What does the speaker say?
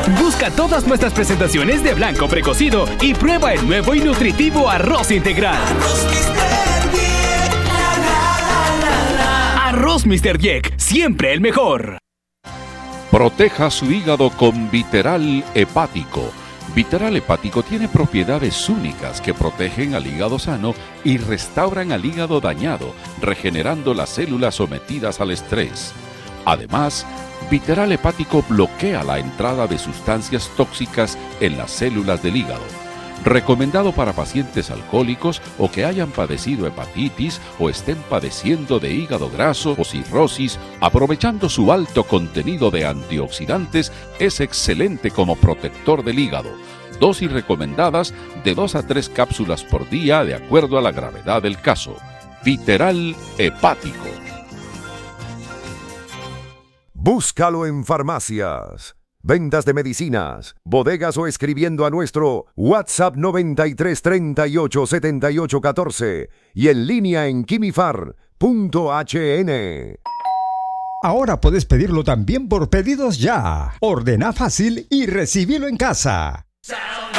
Busca todas nuestras presentaciones de blanco precocido y prueba el nuevo y nutritivo arroz integral. Arroz Mr. Jack, siempre el mejor. Proteja su hígado con Viteral Hepático. Viteral Hepático tiene propiedades únicas que protegen al hígado sano y restauran al hígado dañado, regenerando las células sometidas al estrés. Además, Viteral Hepático bloquea la entrada de sustancias tóxicas en las células del hígado. Recomendado para pacientes alcohólicos o que hayan padecido hepatitis o estén padeciendo de hígado graso o cirrosis, aprovechando su alto contenido de antioxidantes, es excelente como protector del hígado. Dosis recomendadas de 2 a 3 cápsulas por día de acuerdo a la gravedad del caso. Viteral Hepático. Búscalo en farmacias, ventas de medicinas, bodegas o escribiendo a nuestro WhatsApp 93 38 78 14 y en línea en quimifar.hn. Ahora puedes pedirlo también por Pedidos Ya. Ordena fácil y recíbelo en casa.